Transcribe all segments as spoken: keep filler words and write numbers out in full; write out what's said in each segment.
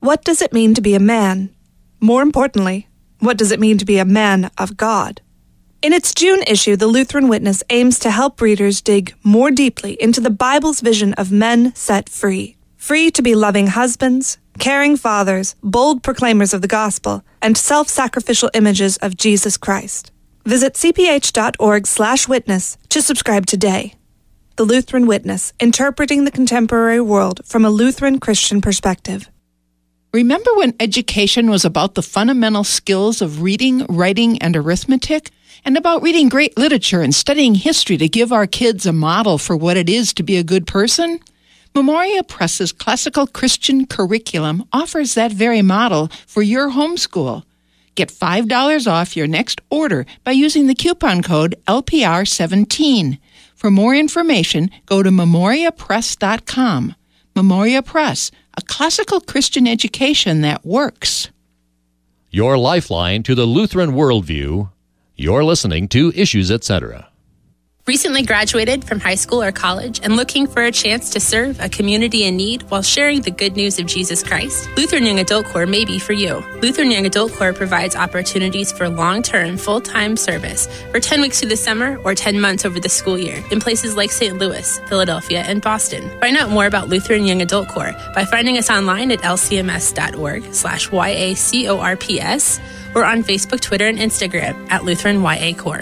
What does it mean to be a man? More importantly, what does it mean to be a man of God? In its June issue, the Lutheran Witness aims to help readers dig more deeply into the Bible's vision of men set free. Free to be loving husbands, caring fathers, bold proclaimers of the gospel, and self-sacrificial images of Jesus Christ. Visit cph.org slash witness to subscribe today. The Lutheran Witness, interpreting the contemporary world from a Lutheran Christian perspective. Remember when education was about the fundamental skills of reading, writing, and arithmetic? And about reading great literature and studying history to give our kids a model for what it is to be a good person? Memoria Press's classical Christian curriculum offers that very model for your homeschool. Get five dollars off your next order by using the coupon code L P R seventeen. For more information, go to memoria press dot com. Memoria Press, a classical Christian education that works. Your lifeline to the Lutheran worldview. You're listening to Issues, et cetera. Recently graduated from high school or college and looking for a chance to serve a community in need while sharing the good news of Jesus Christ? Lutheran Young Adult Corps may be for you. Lutheran Young Adult Corps provides opportunities for long-term, full-time service for ten weeks through the summer or ten months over the school year in places like Saint Louis, Philadelphia, and Boston. Find out more about Lutheran Young Adult Corps by finding us online at lcms.org slash YACORPS or on Facebook, Twitter, and Instagram at Lutheran Y A Corps.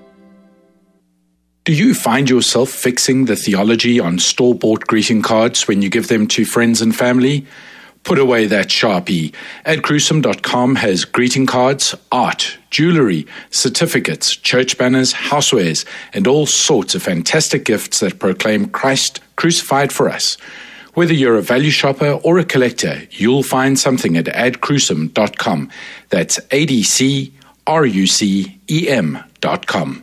Do you find yourself fixing the theology on store-bought greeting cards when you give them to friends and family? Put away that Sharpie. Ad Crucem dot com has greeting cards, art, jewelry, certificates, church banners, housewares, and all sorts of fantastic gifts that proclaim Christ crucified for us. Whether you're a value shopper or a collector, you'll find something at ad crucem dot com. That's A D C R U C E M dot com.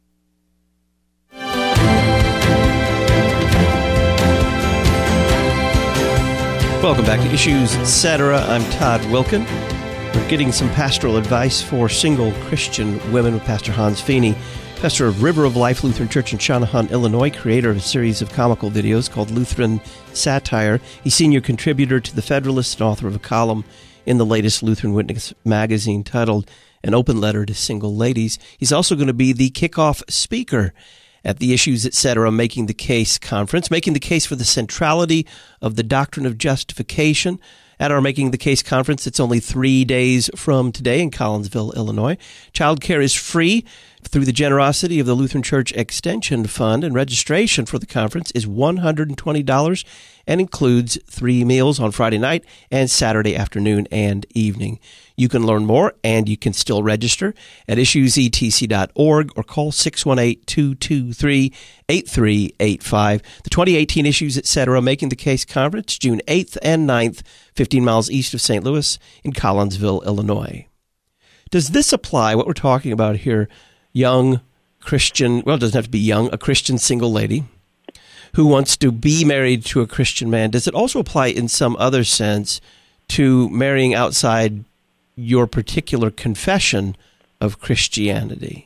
Welcome back to Issues, et cetera. I'm Todd Wilkin. We're getting some pastoral advice for single Christian women with Pastor Hans Feeney, pastor of River of Life Lutheran Church in Channahon, Illinois, creator of a series of comical videos called Lutheran Satire. He's senior contributor to The Federalist and author of a column in the latest Lutheran Witness magazine titled An Open Letter to Single Ladies. He's also going to be the kickoff speaker at the Issues, et cetera. Making the Case conference, making the case for the centrality of the doctrine of justification. At our Making the Case conference, it's only three days from today in Collinsville, Illinois. Childcare is free through the generosity of the Lutheran Church Extension Fund, and registration for the conference is one hundred twenty dollars and includes three meals on Friday night and Saturday afternoon and evening. You can learn more, and you can still register at issues e t c dot org or call six one eight, two two three, eight three eight five. The twenty eighteen Issues, et cetera. Making the Case Conference, June eighth and ninth, fifteen miles east of Saint Louis in Collinsville, Illinois. Does this apply, what we're talking about here, young Christian, well, it doesn't have to be young, a Christian single lady who wants to be married to a Christian man? Does it also apply in some other sense to marrying outside your particular confession of Christianity?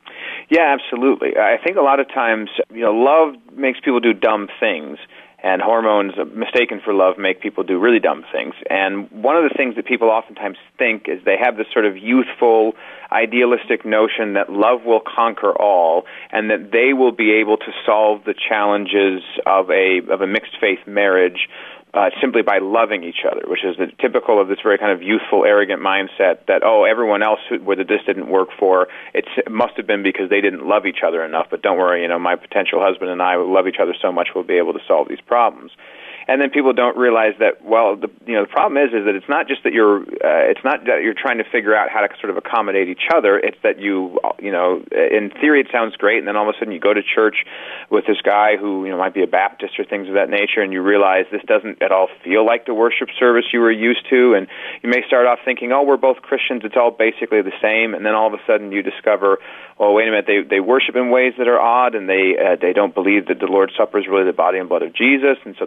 Yeah, absolutely. I think a lot of times, you know, love makes people do dumb things, and hormones mistaken for love make people do really dumb things. And one of the things that people oftentimes think is they have this sort of youthful, idealistic notion that love will conquer all, and that they will be able to solve the challenges of a of a mixed faith marriage Uh, simply by loving each other, which is the typical of this very kind of youthful, arrogant mindset that, oh, everyone else who, where this didn't work for, it's, it must have been because they didn't love each other enough. But don't worry, you know, my potential husband and I will love each other so much we'll be able to solve these problems. And then people don't realize that, well, the, you know, the problem is, is that it's not just that you're, uh, it's not that you're trying to figure out how to sort of accommodate each other. It's that you, you know, in theory it sounds great, and then all of a sudden you go to church with this guy who, you know, might be a Baptist or things of that nature, and you realize this doesn't at all feel like the worship service you were used to, and you may start off thinking, oh, we're both Christians, it's all basically the same, and then all of a sudden you discover, well, wait a minute, they they worship in ways that are odd, and they uh, they don't believe that the Lord's Supper is really the body and blood of Jesus, and so that affects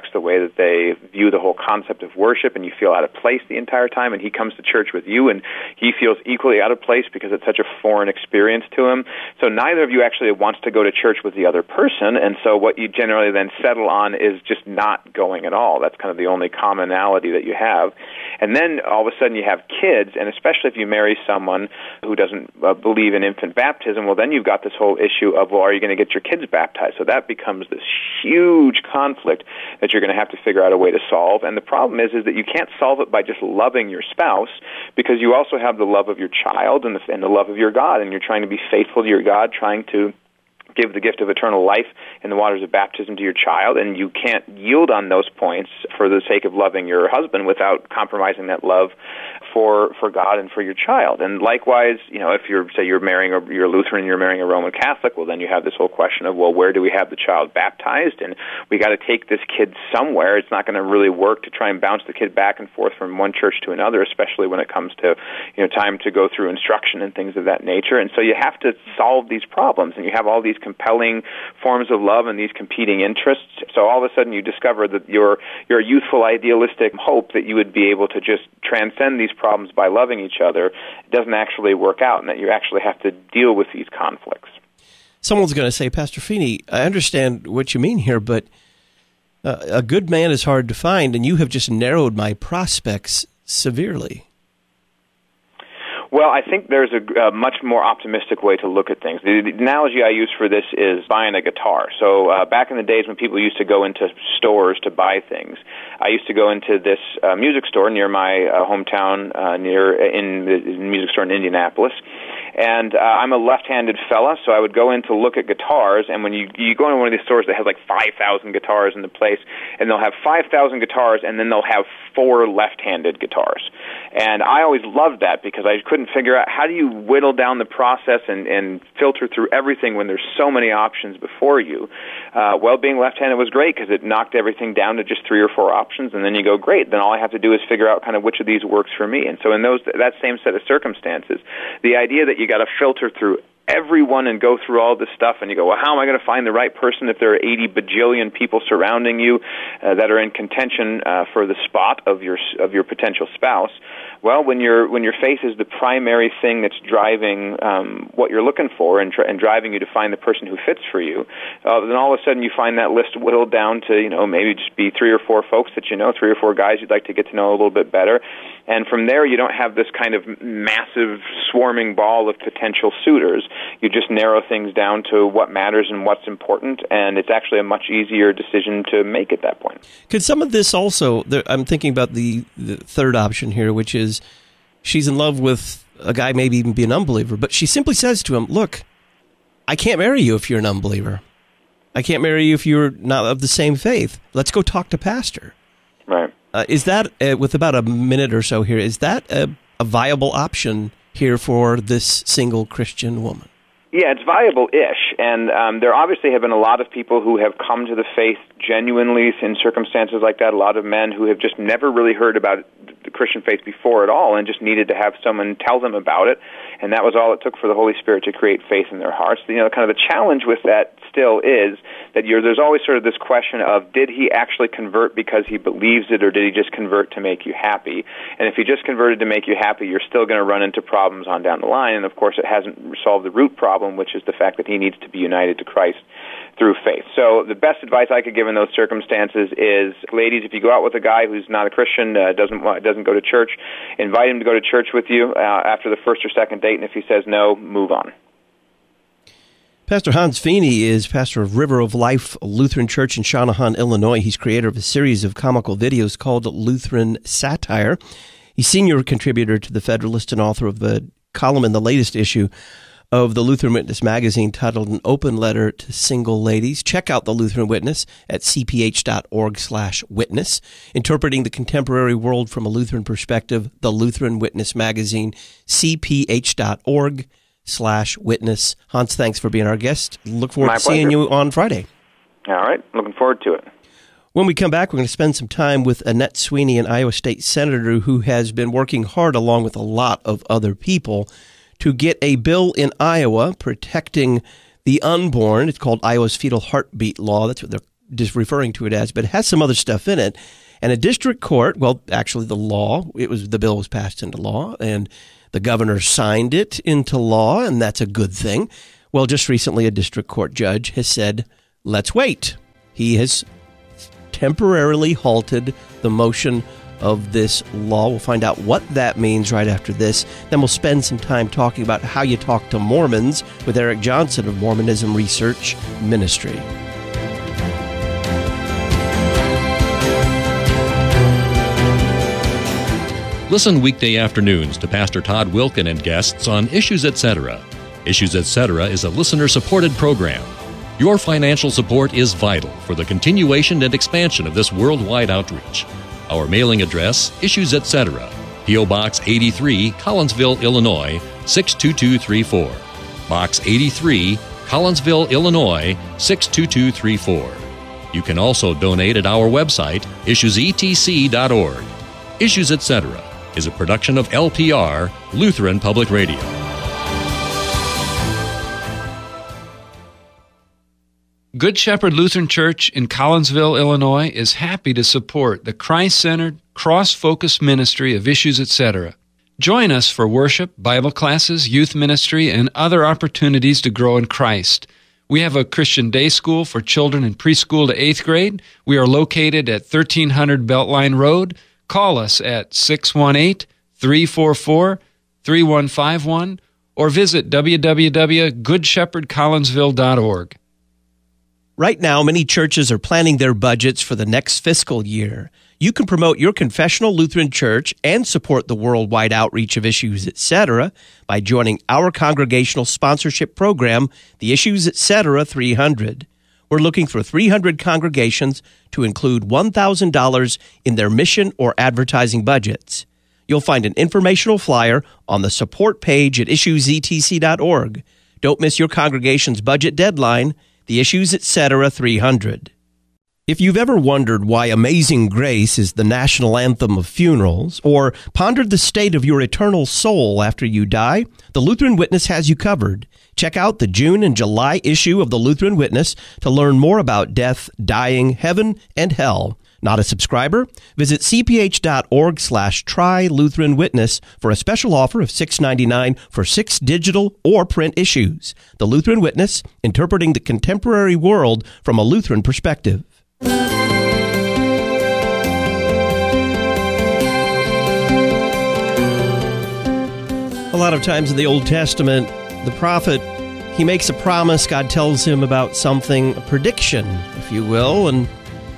affects the way that they view the whole concept of worship, and you feel out of place the entire time, and he comes to church with you, and he feels equally out of place because it's such a foreign experience to him. So neither of you actually wants to go to church with the other person, and so what you generally then settle on is just not going at all. That's kind of the only commonality that you have. And then all of a sudden you have kids, and especially if you marry someone who doesn't uh, believe in infant baptism, well, then you've got this whole issue of, well, are you going to get your kids baptized? So that becomes this huge conflict that you're going to have to figure out a way to solve. And the problem is, is that you can't solve it by just loving your spouse, because you also have the love of your child and the, and the love of your God, and you're trying to be faithful to your God, trying to give the gift of eternal life in the waters of baptism to your child, and you can't yield on those points for the sake of loving your husband without compromising that love for for God and for your child. And likewise, you know, if you're, say you're marrying a, you're a Lutheran and you're marrying a Roman Catholic, well, then you have this whole question of, well, where do we have the child baptized? And we got to take this kid somewhere. It's not going to really work to try and bounce the kid back and forth from one church to another, especially when it comes to, you know, time to go through instruction and things of that nature. And so you have to solve these problems, and you have all these compelling forms of love and these competing interests. So all of a sudden you discover that your your youthful idealistic hope that you would be able to just transcend these problems by loving each other doesn't actually work out, and that you actually have to deal with these conflicts. Someone's going to say, Pastor Feeney, I understand what you mean here, but uh, a good man is hard to find, and you have just narrowed my prospects severely. Well, I think there's a, a much more optimistic way to look at things. The, the analogy I use for this is buying a guitar. So uh, back in the days when people used to go into stores to buy things, I used to go into this uh, music store near my uh, hometown, uh, near in the music store in Indianapolis. And uh, I'm a left-handed fella, so I would go in to look at guitars, and when you you go into one of these stores that has like five thousand guitars in the place, and they'll have five thousand guitars, and then they'll have four left-handed guitars. And I always loved that, because I couldn't figure out, how do you whittle down the process and, and filter through everything when there's so many options before you? Uh, well, being left-handed was great, because it knocked everything down to just three or four options, and then you go, great, then all I have to do is figure out kind of which of these works for me. And so in those that same set of circumstances, the idea that you got to filter through everyone and go through all this stuff, and you go, well, how am I going to find the right person if there are eighty bajillion people surrounding you uh, that are in contention uh, for the spot of your of your potential spouse? Well, when your when your faith is the primary thing that's driving um, what you're looking for and, tr- and driving you to find the person who fits for you, uh, then all of a sudden you find that list whittled down to, you know, maybe just be three or four folks that you know, three or four guys you'd like to get to know a little bit better. And from there, you don't have this kind of massive swarming ball of potential suitors. You just narrow things down to what matters and what's important, and it's actually a much easier decision to make at that point. Could some of this also, I'm thinking about the, the third option here, which is she's in love with a guy, maybe even be an unbeliever, but she simply says to him, look, I can't marry you if you're an unbeliever. I can't marry you if you're not of the same faith. Let's go talk to pastor. Right. Uh, is that, uh, with about a minute or so here, is that a, a viable option here for this single Christian woman? Yeah, it's viable-ish, and um, there obviously have been a lot of people who have come to the faith genuinely in circumstances like that, a lot of men who have just never really heard about the Christian faith before at all and just needed to have someone tell them about it, and that was all it took for the Holy Spirit to create faith in their hearts. You know, kind of the challenge with that still is that you're, there's always sort of this question of, did he actually convert because he believes it, or did he just convert to make you happy? And if he just converted to make you happy, you're still going to run into problems on down the line, and of course it hasn't solved the root problem, which is the fact that he needs to be united to Christ through faith. So the best advice I could give in those circumstances is, ladies, if you go out with a guy who's not a Christian, uh, doesn't doesn't go to church, invite him to go to church with you uh, after the first or second date, and if he says no, move on. Pastor Hans Feeney is pastor of River of Life Lutheran Church in Shanahan, Illinois. He's creator of a series of comical videos called Lutheran Satire. He's senior contributor to The Federalist and author of a column in the latest issue of the Lutheran Witness magazine titled An Open Letter to Single Ladies. Check out the Lutheran Witness at c p h dot org slash witness. Interpreting the Contemporary World from a Lutheran Perspective, the Lutheran Witness magazine, c p h dot org slash witness. Hans, thanks for being our guest. Look forward My to seeing pleasure. you on Friday. All right, looking forward to it. When we come back, we're going to spend some time with Annette Sweeney, an Iowa State Senator who has been working hard along with a lot of other people to get a bill in Iowa protecting the unborn. It's called Iowa's Fetal Heartbeat Law. That's what they're just referring to it as, but it has some other stuff in it. And a district court, well, actually the law, it was the bill was passed into law, and the governor signed it into law, and that's a good thing. Well, just recently a district court judge has said, let's wait. He has temporarily halted the motion of this law. We'll find out what that means right after this. Then we'll spend some time talking about how you talk to Mormons with Eric Johnson of Mormonism Research Ministry. Listen weekday afternoons to Pastor Todd Wilken and guests on Issues Etc. Issues Etc. is a listener-supported program. Your financial support is vital for the continuation and expansion of this worldwide outreach. Our mailing address, Issues Etc., P O. Box eighty-three, Collinsville, Illinois, six two two three four. Box eighty-three, Collinsville, Illinois, six two two three four. You can also donate at our website, issues e t c dot org. Issues Etc. is a production of L P R, Lutheran Public Radio. Good Shepherd Lutheran Church in Collinsville, Illinois is happy to support the Christ-centered, cross-focused ministry of Issues Etc. Join us for worship, Bible classes, youth ministry, and other opportunities to grow in Christ. We have a Christian day school for children in preschool to eighth grade. We are located at thirteen hundred Beltline Road. Call us at six one eight, three four four, three one five one or visit w w w dot good shepherd collinsville dot org. Right now, many churches are planning their budgets for the next fiscal year. You can promote your confessional Lutheran church and support the worldwide outreach of Issues Etc. by joining our congregational sponsorship program, the Issues Etc. three hundred. We're looking for three hundred congregations to include one thousand dollars in their mission or advertising budgets. You'll find an informational flyer on the support page at issues e t c dot org. Don't miss your congregation's budget deadline, the Issues Etc. three hundred. If you've ever wondered why Amazing Grace is the national anthem of funerals, or pondered the state of your eternal soul after you die, the Lutheran Witness has you covered. Check out the June and July issue of the Lutheran Witness to learn more about death, dying, heaven, and hell. Not a subscriber? Visit c p h dot org slash try Lutheran Witness for a special offer of six dollars and ninety-nine cents for six digital or print issues. The Lutheran Witness, interpreting the contemporary world from a Lutheran perspective. A lot of times in the Old Testament, the prophet, he makes a promise, God tells him about something, a prediction, if you will, and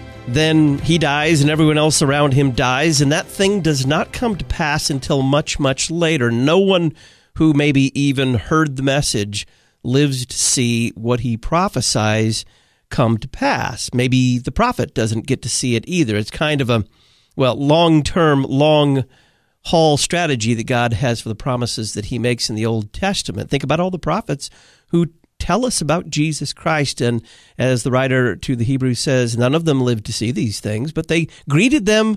then he dies and everyone else around him dies, and that thing does not come to pass until much, much later. No one who maybe even heard the message lives to see what he prophesies come to pass. Maybe the prophet doesn't get to see it either. It's kind of a, well, long-term, long-haul strategy that God has for the promises that he makes in the Old Testament. Think about all the prophets who tell us about Jesus Christ, and as the writer to the Hebrews says, none of them lived to see these things, but they greeted them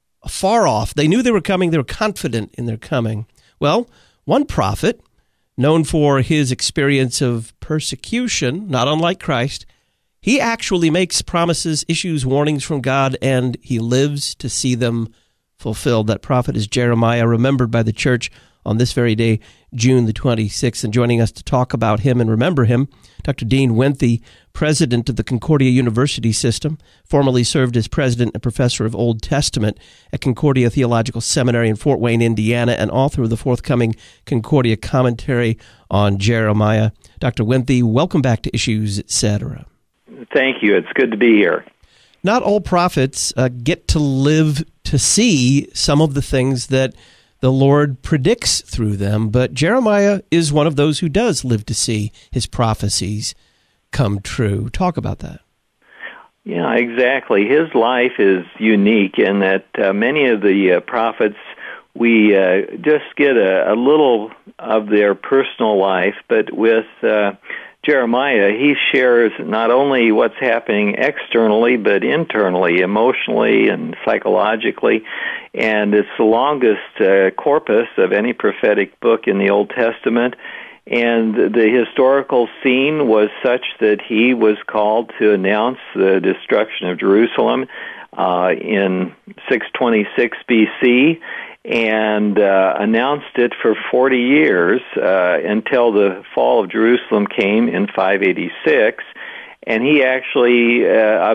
far off. They knew they were coming. They were confident in their coming. Well, one prophet, known for his experience of persecution, not unlike Christ, he actually makes promises, issues warnings from God, and he lives to see them fulfilled. That prophet is Jeremiah, remembered by the church on this very day, June the twenty-sixth. And joining us to talk about him and remember him, Doctor Dean Winthy, president of the Concordia University System, formerly served as president and professor of Old Testament at Concordia Theological Seminary in Fort Wayne, Indiana, and author of the forthcoming Concordia commentary on Jeremiah. Doctor Winthy, welcome back to Issues Etc. Thank you. It's good to be here. Not all prophets uh, get to live to see some of the things that the Lord predicts through them, but Jeremiah is one of those who does live to see his prophecies come true. Talk about that. Yeah, exactly. His life is unique in that uh, many of the uh, prophets, we uh, just get a, a little of their personal life, but with uh, Jeremiah, he shares not only what's happening externally, but internally, emotionally and psychologically. And it's the longest uh, corpus of any prophetic book in the Old Testament. And the historical scene was such that he was called to announce the destruction of Jerusalem uh, in six twenty-six B C, and uh, announced it for forty years uh, until the fall of Jerusalem came in five eighty-six. And he actually uh,